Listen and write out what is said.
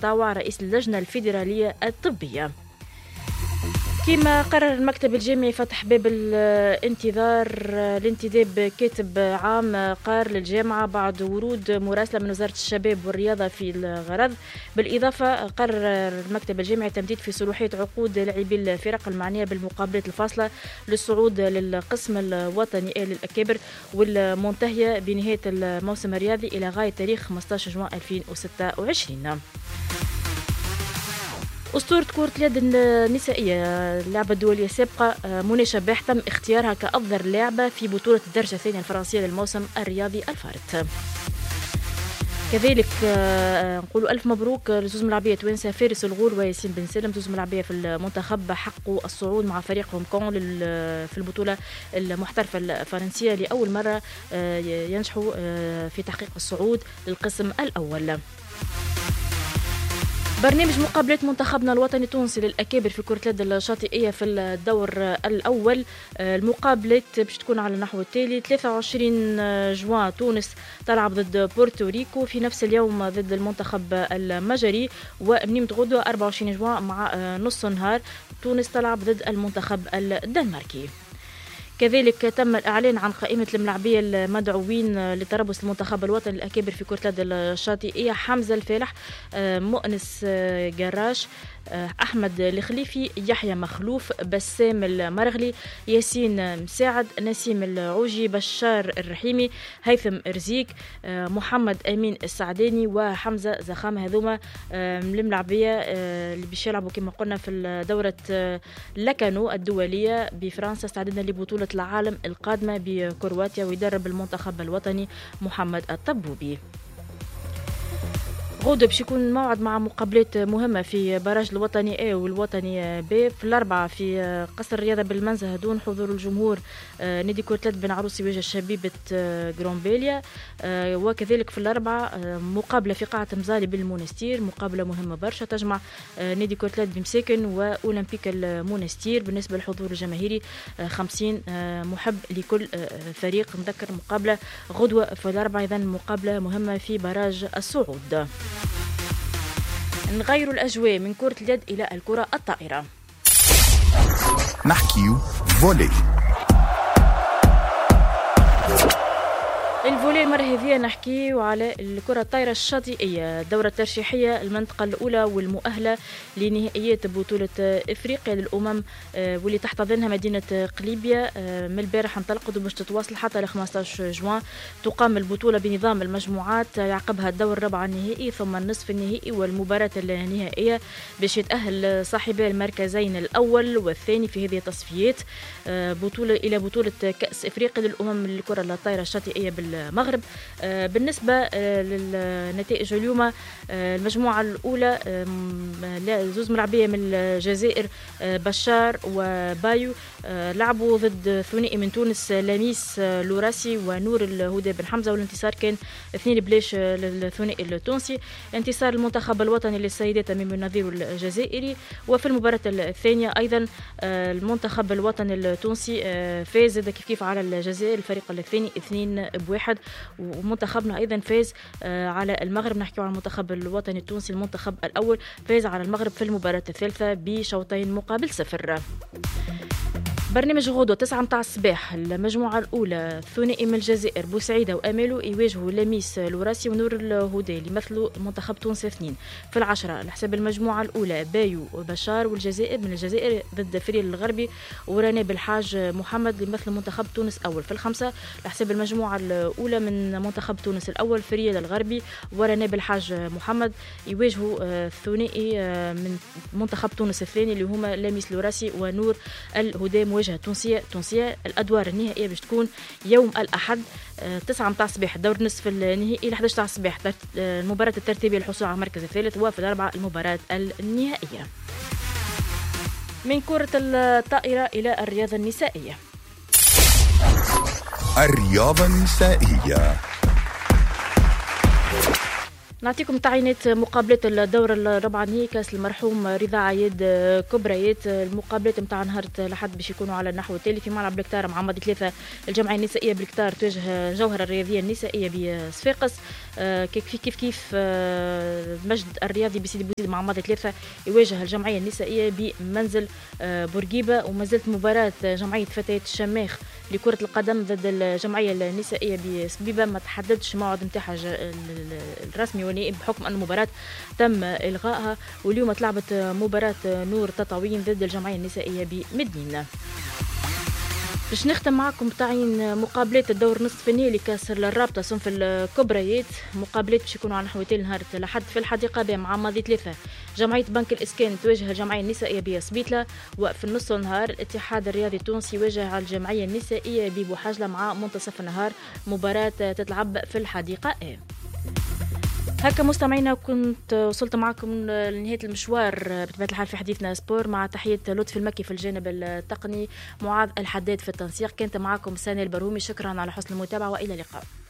الطاوع رئيس اللجنة الفيدرالية الطبية. كما قرر المكتب الجامعي فتح باب الانتداب كاتب عام قار للجامعة بعد ورود مراسلة من وزارة الشباب والرياضة في الغرض. بالإضافة قرر المكتب الجامعي تمديد في صلاحية عقود لاعبي الفرق المعنية بالمقابلات الفاصلة للصعود للقسم الوطني للأكابر والمنتهية بنهاية الموسم الرياضي إلى غاية تاريخ 15 جوان 2026. أسطورة كرة اليد النسائية اللعبة الدولية السابقة منى شباح تم اختيارها كأفضل لاعبة في بطولة الدرجة الثانية الفرنسية للموسم الرياضي الفارط. كذلك نقول ألف مبروك لزوز ملاعبية توانسة فارس الغول وياسين بن سالم، زوز ملاعبية في المنتخب حقوا الصعود مع فريق هونغ كونغ في البطولة المحترفة الفرنسية لأول مرة ينجحوا في تحقيق الصعود للقسم الأول. برنامج مقابلات منتخبنا الوطني التونسي للأكابر في كرة اليد الشاطئية في الدور الأول. المقابلات باش تكون على النحو التالي: 23 جوان تونس تلعب ضد بورتوريكو، في نفس اليوم ضد المنتخب المجري، ومنيمة غدوة 24 جوان مع نص نهار تونس تلعب ضد المنتخب الدنماركي. كذلك تم الإعلان عن قائمة الملاعبية المدعوين لتربص المنتخب الوطني الأكابر في كرة اليد الشاطئية: حمزة الفالح، مؤنس جراش، أحمد الخليفي، يحيى مخلوف، بسام المرغلي، ياسين مساعد، نسيم العوجي، بشار الرحيمي، هيثم رزيك، محمد أمين السعداني وحمزة زخامة. هذوما الملاعبية اللي باش يلعبوا كما قلنا في دورة لكانو الدولية بفرنسا استعدادنا لبطولة العالم القادمة بكرواتيا، ويدرب المنتخب الوطني محمد الطبوبي. غودة باش يكون موعد مع مقابلات مهمة في براج الوطني A والوطني B في الأربعة في قصر الرياضة بالمنزه دون حضور الجمهور. نادي كرة اليد بن عروسي يواجه شبيبة جرومبيليا، وكذلك في الأربعة مقابلة في قاعة مزالي بالمونستير، مقابلة مهمة برشا تجمع نادي كرة اليد بمساكن وأولمبيك المونستير. بالنسبة للحضور الجماهيري 50 محب لكل فريق. نذكر مقابلة غدوة في الأربعة، إذن مقابلة مهمة في براج الصعود. نغيروا الأجواء من كرة اليد إلى الكرة الطائرة. نحكيو فولي. الفولي المرة هذه نحكي على الكرة الطايرة الشاطئية، الدورة الترشيحية المنطقة الأولى والمؤهلة لنهائيات بطولة إفريقيا للأمم واللي تحتضنها مدينة قليبية. من البارح انطلقت وباش تتواصل حتى ل 15 جوان. تقام البطولة بنظام المجموعات، يعقبها الدور الربع النهائي ثم النصف النهائي والمباراة النهائية باش يتأهل صاحبي المركزين الأول والثاني في هذه التصفيات. بطولة إلى بطولة كأس إفريقيا للأمم للكرة الطايرة الشاطئية المغرب. بالنسبة للنتائج اليوم، المجموعة الأولى زوز ملاعبية من الجزائر بشار وبايو لعبوا ضد ثنائي من تونس لميس لوراسي ونور الهدى بن حمزة، والانتصار كان 2-0 للثنائي التونسي. انتصار المنتخب الوطني للسيدات أمام النظير الجزائري. وفي المباراة الثانية أيضا المنتخب الوطني التونسي فاز كيف على الجزائر الفريق الثاني 2-1، ومنتخبنا أيضا فاز على المغرب. نحكي عن المنتخب الوطني التونسي، المنتخب الأول فاز على المغرب في المباراة الثالثة بشوطين مقابل 0. برنامج غدوة 9 متاع الصباح، المجموعة الأولى ثنائي من الجزائر بوسعيدة وأمالو يواجهوا لميس لوراسي ونور الهدى اللي يمثلوا منتخب تونس 2. في 10 على حساب المجموعة الأولى بايو وبشار والجزائر من الجزائر ضد فريل الغربي وراني بالحاج محمد اللي يمثل منتخب تونس أول. في 5 على حساب المجموعة الأولى من منتخب تونس الأول فريل الغربي وراني بالحاج محمد يواجهوا ثنائي من منتخب تونس الثاني اللي هما لميس لوراسي ونور الهدى مواجهة تونسية. الأدوار النهائية باش تكون يوم الأحد 9 متاع الصباح الدور نصف النهائي ل 11 تاع الصباح المباراة الترتيبية للحصول على المركز الثالث، وفي الأربعة المباراة النهائية. من كرة الطائرة إلى الرياضة النسائية. الرياضة النسائية نعطيكم تعيينات مقابلات الدورة الربعانية كاس المرحوم رضا عياد كبريات. المقابلات نتاع نهار الأحد باش يكونوا على النحو التالي: في ملعب بلكتار معمد 3 الجمعية النسائية بلكتار تواجه الجوهرة الرياضية النسائية بصفاقس. كيف مجد الرياضي بسيدي بوزيد معمد 3 يواجه الجمعية النسائية بمنزل بورقيبة. ومازالت مباراة جمعية فتيات الشماخ لكرة القدم ضد الجمعية النسائية بسبيبة ما تحددش موعد نتاعها الرسمي بحكم أن المباراة تم إلغائها. واليوم تلعبت مباراة نور تطاوين ضد الجمعية النسائية بمدينة. باش نختم معكم تعيين مقابلات الدور نصف النهائي لكاس الرابطة صنف الكبريات. مقابلات باش يكونوا على نحو نهار الأحد في الحديقة بمعمد 3. جمعية بنك الإسكان تواجه الجمعية النسائية بسبيتلة. وفي النص النهار الاتحاد الرياضي التونسي يواجه الجمعية النسائية ببوحجلة مع منتصف النهار مباراة تتلعب في الحديقة هكا مستمعينا كنت وصلت معكم لنهاية المشوار بطبيعة الحال في حديثنا سبور، مع تحية لطفي المكي في الجانب التقني، معاذ الحداد في التنسيق. كانت معكم ساني البرومي، شكرا على حسن المتابعة وإلى اللقاء.